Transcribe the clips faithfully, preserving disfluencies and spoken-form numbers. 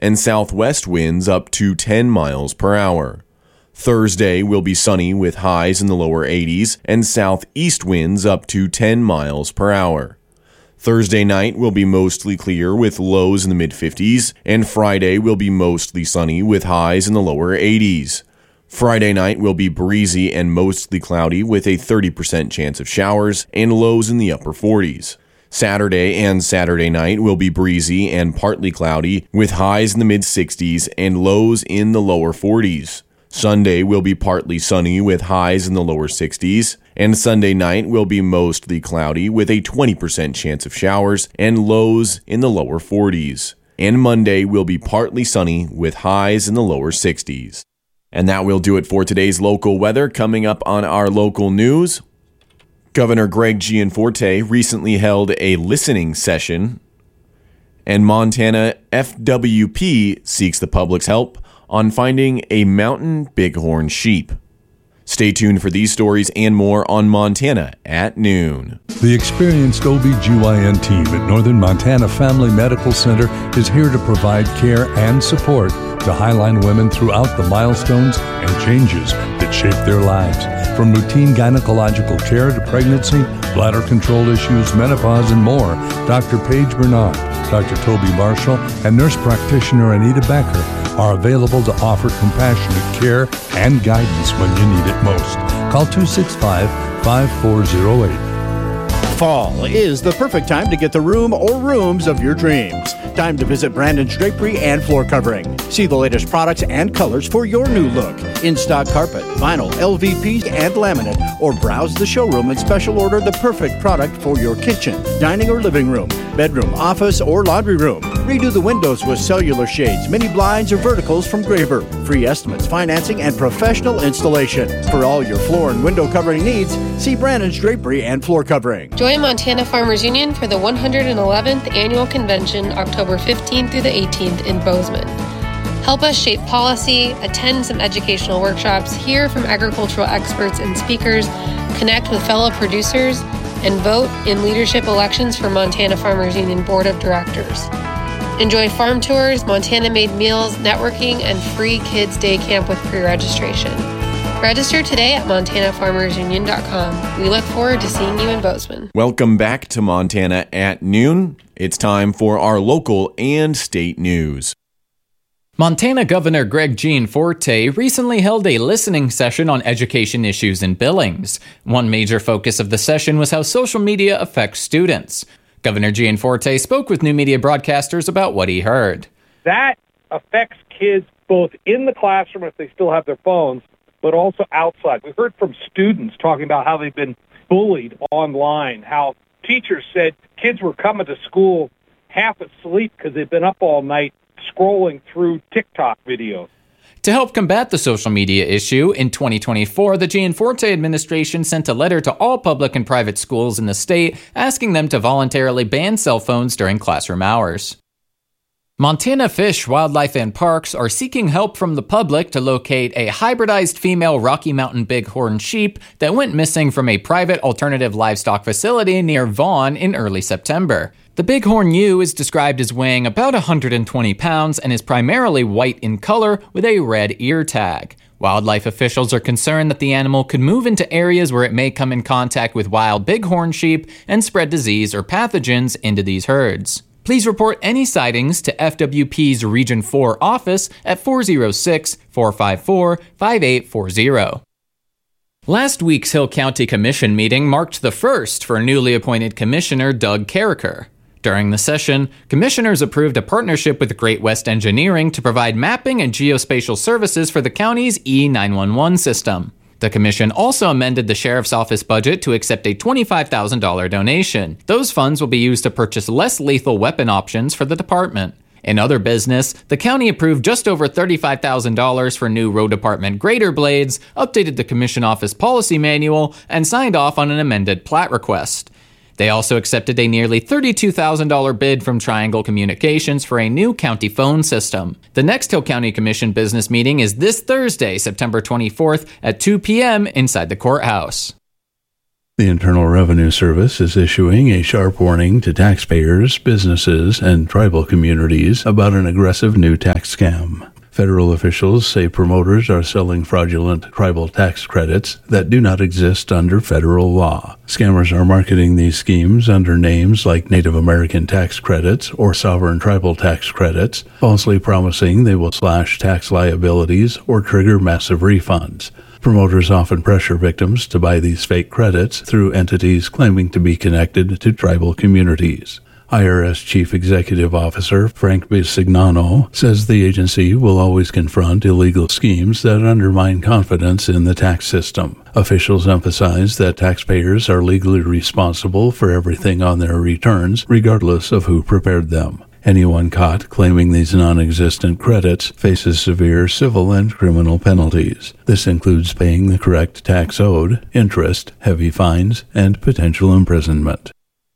and southwest winds up to ten miles per hour. Thursday will be sunny with highs in the lower eighties and southeast winds up to ten miles per hour. Thursday night will be mostly clear with lows in the mid-fifties, and Friday will be mostly sunny with highs in the lower eighties. Friday night will be breezy and mostly cloudy with a thirty percent chance of showers and lows in the upper forties. Saturday and Saturday night will be breezy and partly cloudy with highs in the mid-sixties and lows in the lower forties. Sunday will be partly sunny with highs in the lower sixties, and Sunday night will be mostly cloudy with a twenty percent chance of showers and lows in the lower forties. And Monday will be partly sunny with highs in the lower sixties. And that will do it for today's local weather. Coming up on our local news, Governor Greg Gianforte recently held a listening session, and Montana F W P seeks the public's help on finding a mountain bighorn sheep. Stay tuned for these stories and more on Montana at Noon. The experienced O B G Y N team at Northern Montana Family Medical Center is here to provide care and support to Highline women throughout the milestones and changes that shape their lives. From routine gynecological care to pregnancy, bladder control issues, menopause, and more, Doctor Paige Bernard, Doctor Toby Marshall, and nurse practitioner Anita Becker are available to offer compassionate care and guidance when you need it most. Call two six five, five four zero eight. Fall is the perfect time to get the room or rooms of your dreams. Time to visit Brandon's Drapery and Floor Covering. See the latest products and colors for your new look. In-stock carpet, vinyl, L V P, and laminate, or browse the showroom and special order the perfect product for your kitchen, dining or living room, bedroom, office, or laundry room. Redo the windows with cellular shades, mini blinds, or verticals from Graver. Free estimates, financing, and professional installation. For all your floor and window covering needs, see Brandon's Drapery and Floor Covering. Join Montana Farmers Union for the one hundred eleventh Annual Convention, October fifteenth through the eighteenth in Bozeman. Help us shape policy, attend some educational workshops, hear from agricultural experts and speakers, connect with fellow producers, and vote in leadership elections for Montana Farmers Union Board of Directors. Enjoy farm tours, Montana-made meals, networking, and free kids' day camp with pre-registration. Register today at montana farmers union dot com. We look forward to seeing you in Bozeman. Welcome back to Montana at Noon. It's time for our local and state news. Montana Governor Greg Gianforte recently held a listening session on education issues in Billings. One major focus of the session was how social media affects students. Governor Gianforte spoke with new media broadcasters about what he heard. That affects kids both in the classroom if they still have their phones, but also outside. We heard from students talking about how they've been bullied online, how teachers said kids were coming to school half asleep because they've been up all night scrolling through TikTok videos. To help combat the social media issue, in twenty twenty-four, the Gianforte administration sent a letter to all public and private schools in the state asking them to voluntarily ban cell phones during classroom hours. Montana Fish, Wildlife, and Parks are seeking help from the public to locate a hybridized female Rocky Mountain bighorn sheep that went missing from a private alternative livestock facility near Vaughan in early September. The bighorn ewe is described as weighing about one hundred twenty pounds and is primarily white in color with a red ear tag. Wildlife officials are concerned that the animal could move into areas where it may come in contact with wild bighorn sheep and spread disease or pathogens into these herds. Please report any sightings to F W P's Region four office at four oh six, four five four, five eight four zero. Last week's Hill County Commission meeting marked the first for newly appointed Commissioner Doug Carricker. During the session, commissioners approved a partnership with Great West Engineering to provide mapping and geospatial services for the county's E nine one one system. The commission also amended the sheriff's office budget to accept a twenty-five thousand dollars donation. Those funds will be used to purchase less lethal weapon options for the department. In other business, the county approved just over thirty-five thousand dollars for new road department grader blades, updated the commission office policy manual, and signed off on an amended plat request. They also accepted a nearly thirty-two thousand dollars bid from Triangle Communications for a new county phone system. The next Hill County Commission business meeting is this Thursday, September twenty-fourth at two p.m. inside the courthouse. The Internal Revenue Service is issuing a sharp warning to taxpayers, businesses, and tribal communities about an aggressive new tax scam. Federal officials say promoters are selling fraudulent tribal tax credits that do not exist under federal law. Scammers are marketing these schemes under names like Native American tax credits or sovereign tribal tax credits, falsely promising they will slash tax liabilities or trigger massive refunds. Promoters often pressure victims to buy these fake credits through entities claiming to be connected to tribal communities. I R S Chief Executive Officer Frank Bisignano says the agency will always confront illegal schemes that undermine confidence in the tax system. Officials emphasize that taxpayers are legally responsible for everything on their returns, regardless of who prepared them. Anyone caught claiming these non-existent credits faces severe civil and criminal penalties. This includes paying the correct tax owed, interest, heavy fines, and potential imprisonment.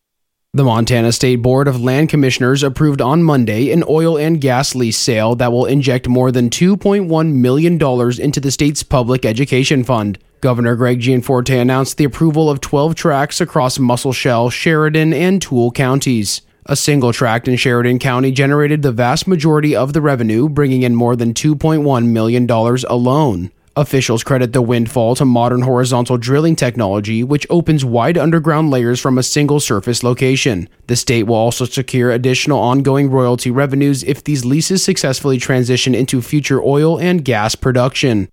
The Montana State Board of Land Commissioners approved on Monday an oil and gas lease sale that will inject more than two point one million dollars into the state's public education fund. Governor Greg Gianforte announced the approval of twelve tracts across Musselshell, Sheridan, and Toole counties. A single tract in Sheridan County generated the vast majority of the revenue, bringing in more than two point one million dollars alone. Officials credit the windfall to modern horizontal drilling technology, which opens wide underground layers from a single surface location. The state will also secure additional ongoing royalty revenues if these leases successfully transition into future oil and gas production.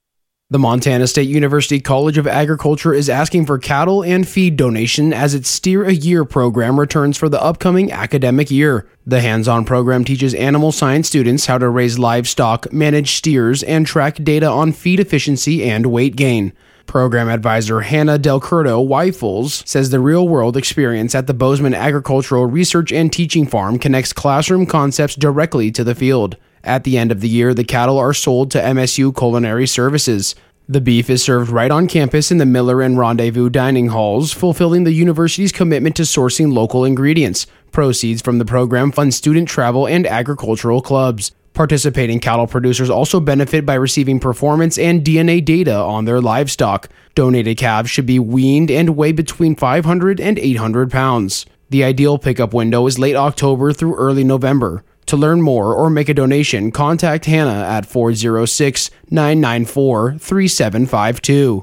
The Montana State University College of Agriculture is asking for cattle and feed donation as its Steer a Year program returns for the upcoming academic year. The hands-on program teaches animal science students how to raise livestock, manage steers, and track data on feed efficiency and weight gain. Program advisor Hannah Delcurto Weifels says the real-world experience at the Bozeman Agricultural Research and Teaching Farm connects classroom concepts directly to the field. At the end of the year, the cattle are sold to M S U Culinary Services. The beef is served right on campus in the Miller and Rendezvous dining halls, fulfilling the university's commitment to sourcing local ingredients. Proceeds from the program fund student travel and agricultural clubs. Participating cattle producers also benefit by receiving performance and D N A data on their livestock. Donated calves should be weaned and weigh between five hundred and eight hundred pounds. The ideal pickup window is late October through early November. To learn more or make a donation, contact Hannah at four oh six, nine nine four, three seven five two.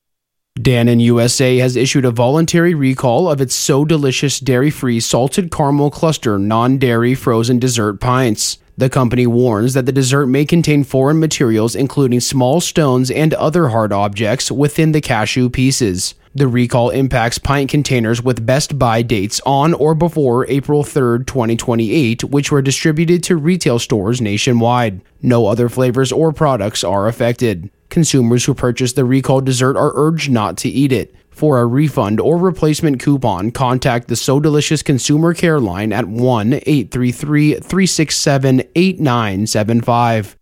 Dannon U S A has issued a voluntary recall of its So Delicious dairy-free salted caramel cluster non-dairy frozen dessert pints. The company warns that the dessert may contain foreign materials including small stones and other hard objects within the cashew pieces. The recall impacts pint containers with best buy dates on or before April third, twenty twenty-eight, which were distributed to retail stores nationwide. No other flavors or products are affected. Consumers who purchase the recalled dessert are urged not to eat it. For a refund or replacement coupon, contact the So Delicious Consumer Care line at one eight three three, three six seven, eight nine seven five.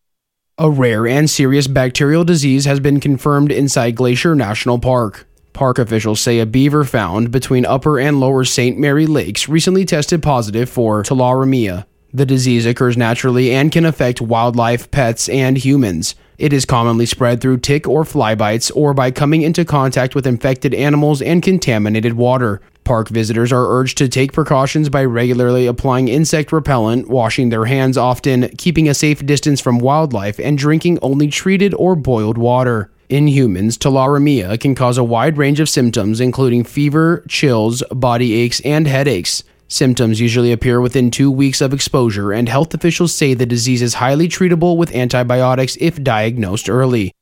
A rare and serious bacterial disease has been confirmed inside Glacier National Park. Park officials say a beaver found between Upper and Lower Saint Mary Lakes recently tested positive for tularemia. The disease occurs naturally and can affect wildlife, pets, and humans. It is commonly spread through tick or fly bites or by coming into contact with infected animals and contaminated water. Park visitors are urged to take precautions by regularly applying insect repellent, washing their hands often, keeping a safe distance from wildlife, and drinking only treated or boiled water. In humans, tularemia can cause a wide range of symptoms, including fever, chills, body aches, and headaches. Symptoms usually appear within two weeks of exposure, and health officials say the disease is highly treatable with antibiotics if diagnosed early.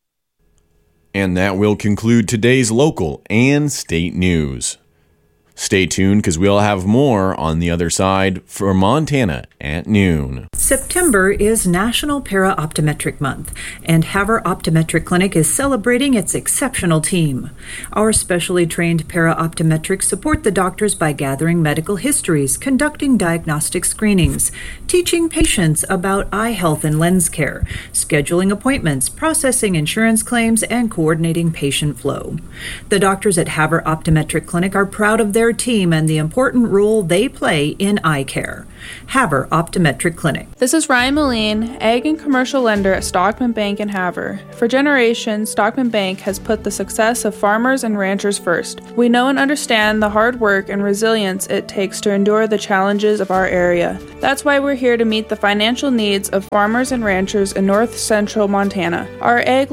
And that will conclude today's local and state news. Stay tuned because we'll have more on the other side for Montana at noon. September is National Para-Optometric Month, and Havre Optometric Clinic is celebrating its exceptional team. Our specially trained para-optometrics support the doctors by gathering medical histories, conducting diagnostic screenings, teaching patients about eye health and lens care, scheduling appointments, processing insurance claims, and coordinating patient flow. The doctors at Havre Optometric Clinic are proud of their their team and the important role they play in eye care. Havre Optometric Clinic. This is Ryan Moline, ag and commercial lender at Stockman Bank in Havre. For generations, Stockman Bank has put the success of farmers and ranchers first. We know and understand the hard work and resilience it takes to endure the challenges of our area. That's why we're here to meet the financial needs of farmers and ranchers in north central Montana. Our ag